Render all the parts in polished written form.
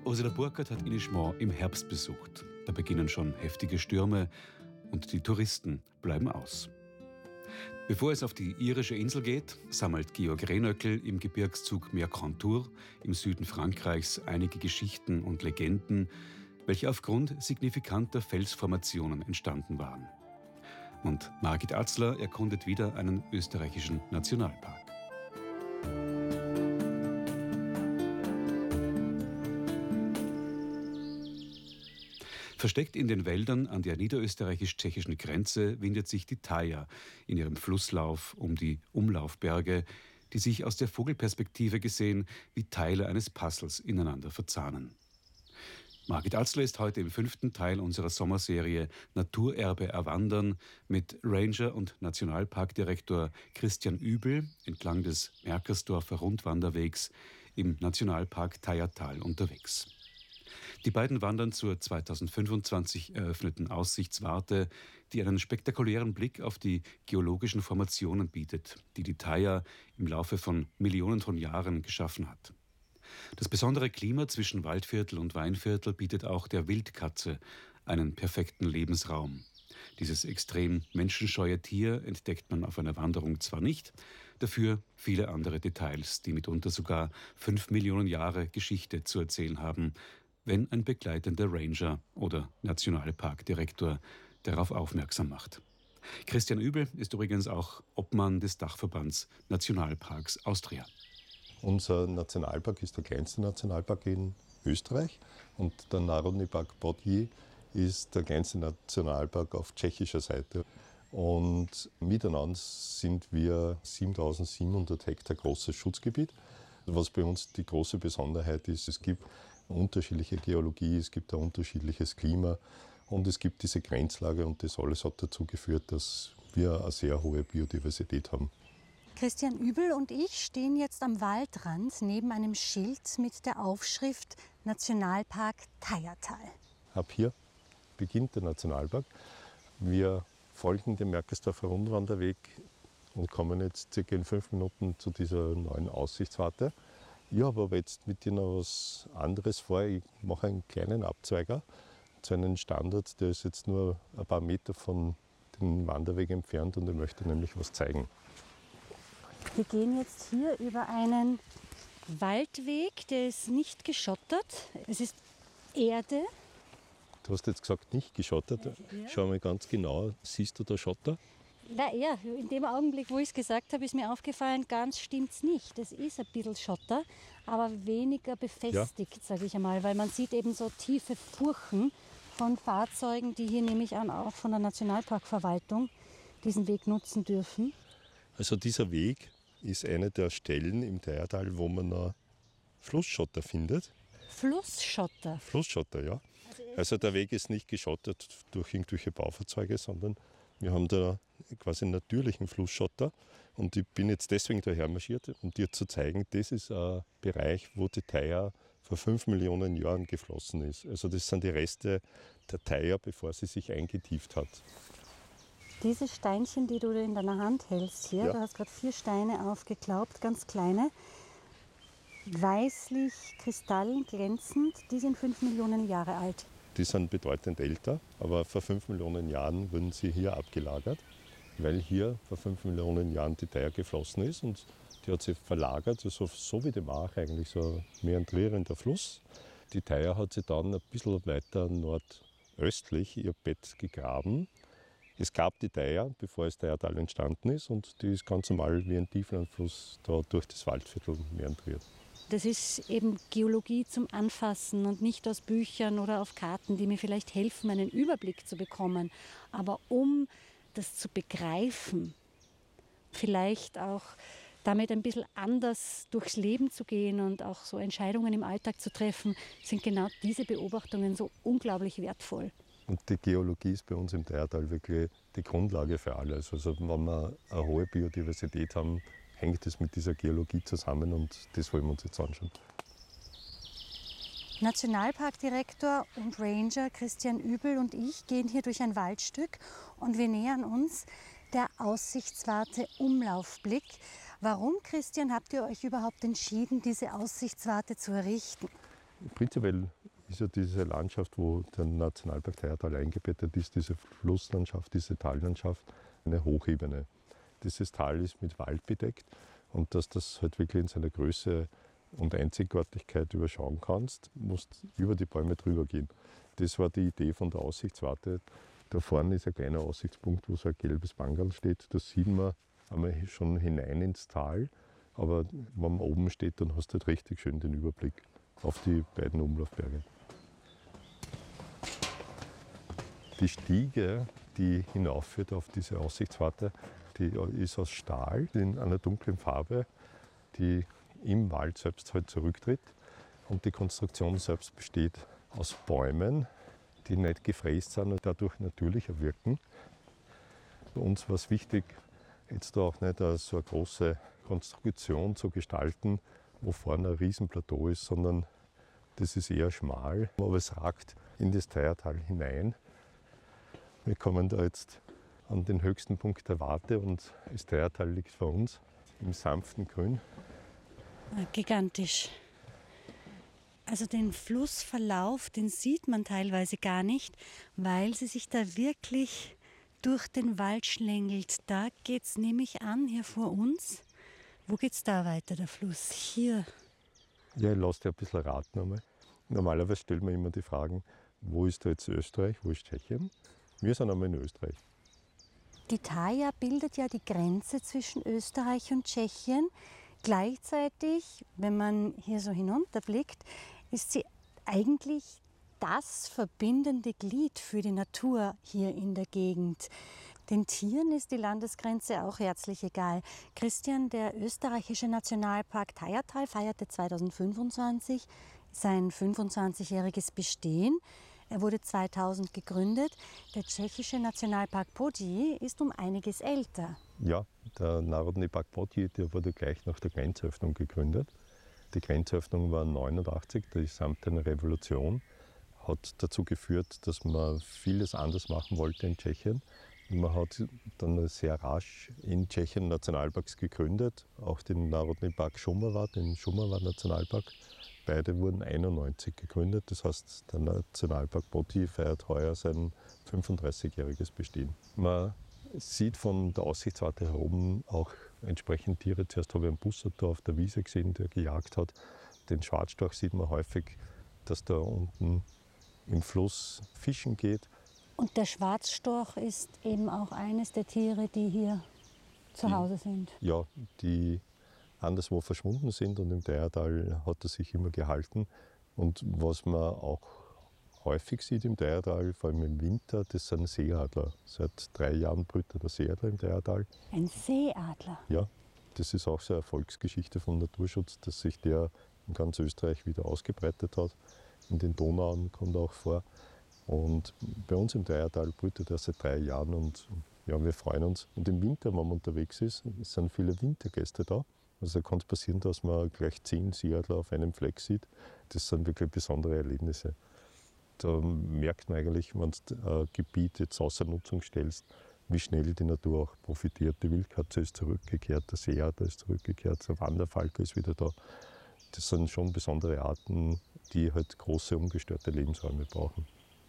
Ursula Burkhardt hat Inishmore im Herbst besucht. Da beginnen schon heftige Stürme und die Touristen bleiben aus. Bevor es auf die irische Insel geht, sammelt Georg Rehnnöckel im Gebirgszug Mercantour im Süden Frankreichs einige Geschichten und Legenden, welche aufgrund signifikanter Felsformationen entstanden waren. Und Margit Atzler erkundet wieder einen österreichischen Nationalpark. Versteckt in den Wäldern an der niederösterreichisch-tschechischen Grenze windet sich die Thaya in ihrem Flusslauf um die Umlaufberge, die sich aus der Vogelperspektive gesehen wie Teile eines Puzzles ineinander verzahnen. Margit Atzler ist heute im 5. Teil unserer Sommerserie Naturerbe erwandern mit Ranger und Nationalparkdirektor Christian Übel entlang des Merkersdorfer Rundwanderwegs im Nationalpark Thaya-Tal unterwegs. Die beiden wandern zur 2025 eröffneten Aussichtswarte, die einen spektakulären Blick auf die geologischen Formationen bietet, die die Thaya im Laufe von Millionen von Jahren geschaffen hat. Das besondere Klima zwischen Waldviertel und Weinviertel bietet auch der Wildkatze einen perfekten Lebensraum. Dieses extrem menschenscheue Tier entdeckt man auf einer Wanderung zwar nicht, dafür viele andere Details, die mitunter sogar 5 Millionen Jahre Geschichte zu erzählen haben, wenn ein begleitender Ranger oder Nationalparkdirektor darauf aufmerksam macht. Christian Übel ist übrigens auch Obmann des Dachverbands Nationalparks Austria. Unser Nationalpark ist der kleinste Nationalpark in Österreich und der Národní park Podyjí ist der kleinste Nationalpark auf tschechischer Seite. Und miteinander sind wir 7700 Hektar großes Schutzgebiet. Was bei uns die große Besonderheit ist, es gibt unterschiedliche Geologie, es gibt ein unterschiedliches Klima und es gibt diese Grenzlage und das alles hat dazu geführt, dass wir eine sehr hohe Biodiversität haben. Christian Übel und ich stehen jetzt am Waldrand neben einem Schild mit der Aufschrift Nationalpark Thaya-Tal. Ab hier beginnt der Nationalpark. Wir folgen dem Merkersdorfer Rundwanderweg und kommen jetzt circa in 5 Minuten zu dieser neuen Aussichtswarte. Ich habe aber jetzt mit dir noch was anderes vor. Ich mache einen kleinen Abzweiger zu einem Standort, der ist jetzt nur ein paar Meter von dem Wanderweg entfernt und ich möchte nämlich was zeigen. Wir gehen jetzt hier über einen Waldweg, der ist nicht geschottert. Es ist Erde. Du hast jetzt gesagt, nicht geschottert. Ja. Schau mal ganz genau, siehst du da Schotter? Na ja, in dem Augenblick, wo ich es gesagt habe, ist mir aufgefallen, ganz stimmt es nicht. Es ist ein bisschen Schotter, aber weniger befestigt, sage ich einmal, weil man sieht eben so tiefe Furchen von Fahrzeugen, die hier nehme ich an auch von der Nationalparkverwaltung diesen Weg nutzen dürfen. Also dieser Weg ist eine der Stellen im Thaya-Tal, wo man noch Flussschotter findet. Flussschotter? Flussschotter, ja. Also der Weg ist nicht geschottert durch irgendwelche Baufahrzeuge, sondern wir haben da quasi einen natürlichen Flussschotter. Und ich bin jetzt deswegen daher marschiert, um dir zu zeigen, das ist ein Bereich, wo die Thaya vor 5 Millionen Jahren geflossen ist. Also das sind die Reste der Thaya, bevor sie sich eingetieft hat. Diese Steinchen, die du in deiner Hand hältst hier, ja. Du hast gerade 4 Steine aufgeklaubt, ganz kleine, weißlich, kristallglänzend, die sind 5 Millionen Jahre alt. Die sind bedeutend älter, aber vor 5 Millionen Jahren wurden sie hier abgelagert, weil hier vor 5 Millionen Jahren die Thaya geflossen ist und die hat sich verlagert, also so wie die Mach eigentlich, so ein meandrierender Fluss. Die Thaya hat sich dann ein bisschen weiter nordöstlich ihr Bett gegraben. Es gab die Thaya, bevor das Thaya-Tal entstanden ist und die ist ganz normal wie ein Tieflandfluss da durch das Waldviertel meandriert. Das ist eben Geologie zum Anfassen und nicht aus Büchern oder auf Karten, die mir vielleicht helfen, einen Überblick zu bekommen. Aber um das zu begreifen, vielleicht auch damit ein bisschen anders durchs Leben zu gehen und auch so Entscheidungen im Alltag zu treffen, sind genau diese Beobachtungen so unglaublich wertvoll. Und die Geologie ist bei uns im Thaya-Tal wirklich die Grundlage für alles. Also wenn wir eine hohe Biodiversität haben, hängt es mit dieser Geologie zusammen und das wollen wir uns jetzt anschauen. Nationalparkdirektor und Ranger Christian Übel und ich gehen hier durch ein Waldstück und wir nähern uns der Aussichtswarte Umlaufblick. Warum, Christian, habt ihr euch überhaupt entschieden, diese Aussichtswarte zu errichten? Prinzipiell ist ja diese Landschaft, wo der Nationalpark Thayertal eingebettet ist, diese Flusslandschaft, diese Tallandschaft, eine Hochebene. Dieses Tal ist mit Wald bedeckt und dass das halt wirklich in seiner Größe und Einzigartigkeit überschauen kannst, musst über die Bäume drüber gehen. Das war die Idee von der Aussichtswarte. Da vorne ist ein kleiner Aussichtspunkt, wo so ein gelbes Bangerl steht. Da sieht man einmal schon hinein ins Tal. Aber wenn man oben steht, dann hast du halt richtig schön den Überblick auf die beiden Umlaufberge. Die Stiege, die hinaufführt auf diese Aussichtswarte, die ist aus Stahl in einer dunklen Farbe, die im Wald selbst halt zurücktritt. Und die Konstruktion selbst besteht aus Bäumen, die nicht gefräst sind und dadurch natürlicher wirken. Für uns war es wichtig, jetzt auch nicht so eine große Konstruktion zu gestalten, wo vorne ein Riesenplateau ist, sondern das ist eher schmal, aber es ragt in das Thayertal hinein. Wir kommen da jetzt an den höchsten Punkt der Warte und das Thayertal liegt vor uns im sanften Grün. Gigantisch. Also den Flussverlauf, den sieht man teilweise gar nicht, weil sie sich da wirklich durch den Wald schlängelt. Da geht es nämlich an, hier vor uns. Wo geht es da weiter, der Fluss? Hier. Ja, ich lasse dir ein bisschen raten einmal. Normalerweise stellt man immer die Fragen, wo ist da jetzt Österreich, wo ist Tschechien? Wir sind einmal in Österreich. Die Thaya bildet ja die Grenze zwischen Österreich und Tschechien. Gleichzeitig, wenn man hier so hinunterblickt, ist sie eigentlich das verbindende Glied für die Natur hier in der Gegend. Den Tieren ist die Landesgrenze auch herzlich egal. Christian, der österreichische Nationalpark Thayertal feierte 2025 sein 25-jähriges Bestehen. Er wurde 2000 gegründet. Der tschechische Nationalpark Podyj ist um einiges älter. Ja, der Národní park Podyj, der wurde gleich nach der Grenzöffnung gegründet. Die Grenzöffnung war 1989, die samtene Revolution hat dazu geführt, dass man vieles anders machen wollte in Tschechien. Man hat dann sehr rasch in Tschechien Nationalparks gegründet, auch den Národní park Šumava, den Šumava-Nationalpark. Beide wurden 1991 gegründet, das heißt, der Nationalpark Podyj feiert heuer sein 35-jähriges Bestehen. Man sieht von der Aussichtswarte her oben auch entsprechend Tiere. Zuerst habe ich einen Bussard da auf der Wiese gesehen, der gejagt hat. Den Schwarzstorch sieht man häufig, dass da unten im Fluss fischen geht. Und der Schwarzstorch ist eben auch eines der Tiere, die hier zu Hause sind. Ja, die anderswo verschwunden sind und im Thayertal hat er sich immer gehalten. Und was man auch häufig sieht im Thayertal, vor allem im Winter, das sind Seeadler. Seit 3 Jahren brütet der Seeadler im Thayertal. Ein Seeadler? Ja, das ist auch so eine Erfolgsgeschichte vom Naturschutz, dass sich der in ganz Österreich wieder ausgebreitet hat. In den Donauen kommt er auch vor. Und bei uns im Thayertal brütet er seit 3 Jahren und ja, wir freuen uns. Und im Winter, wenn man unterwegs ist, sind viele Wintergäste da. Also da kann es passieren, dass man gleich 10 Seeadler auf einem Fleck sieht. Das sind wirklich besondere Erlebnisse. Da merkt man eigentlich, wenn du ein Gebiet jetzt außer Nutzung stellst, wie schnell die Natur auch profitiert. Die Wildkatze ist zurückgekehrt, der Seeadler ist zurückgekehrt, der Wanderfalke ist wieder da. Das sind schon besondere Arten, die halt große, ungestörte Lebensräume brauchen.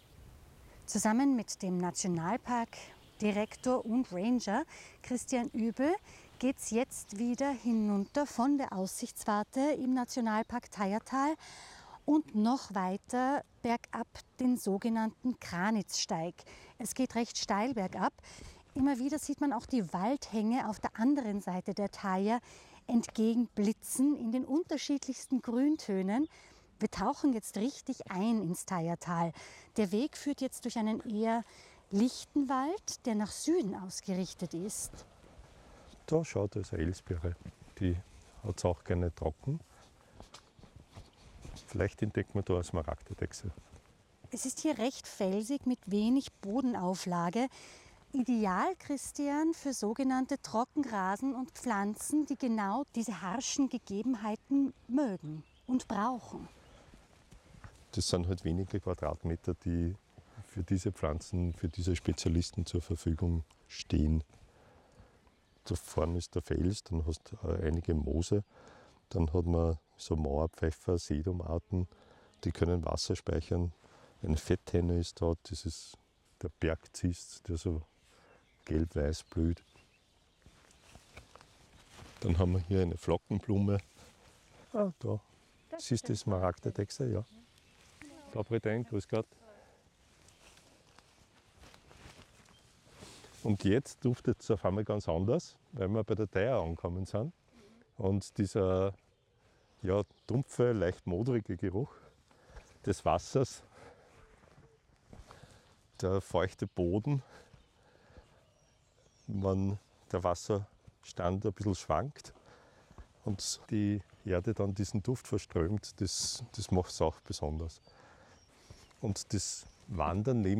Zusammen mit dem Nationalparkdirektor und Ranger Christian Übel geht es jetzt wieder hinunter von der Aussichtswarte im Nationalpark Thayertal und noch weiter bergab den sogenannten Kranitzsteig. Es geht recht steil bergab. Immer wieder sieht man auch die Waldhänge auf der anderen Seite der Thaya entgegenblitzen in den unterschiedlichsten Grüntönen. Wir tauchen jetzt richtig ein ins Thayertal. Der Weg führt jetzt durch einen eher lichten Wald, der nach Süden ausgerichtet ist. Da schaut, da ist eine Elsbeere. Die hat es auch gerne trocken. Vielleicht entdeckt man da eine Smaragdechse. Es ist hier recht felsig mit wenig Bodenauflage. Ideal, Christian, für sogenannte Trockenrasen und Pflanzen, die genau diese harschen Gegebenheiten mögen und brauchen. Das sind halt wenige Quadratmeter, die für diese Pflanzen, für diese Spezialisten zur Verfügung stehen. Da vorne ist der Fels, dann hast du einige Moose, dann hat man so Mauerpfeffer, Sedumarten, die können Wasser speichern. Eine Fetthenne ist da, das ist der Bergzist, der so gelb-weiß blüht. Dann haben wir hier eine Flockenblume. Ah, da. Siehst du das Smaragdetexte? Ja. Da, Bretagne, grüß Gott. Und jetzt duftet es auf einmal ganz anders, weil wir bei der Thaya angekommen sind. Und dieser dumpfe, leicht modrige Geruch des Wassers, der feuchte Boden, wenn der Wasserstand ein bisschen schwankt und die Erde dann diesen Duft verströmt, das macht es auch besonders. Und das Wandern neben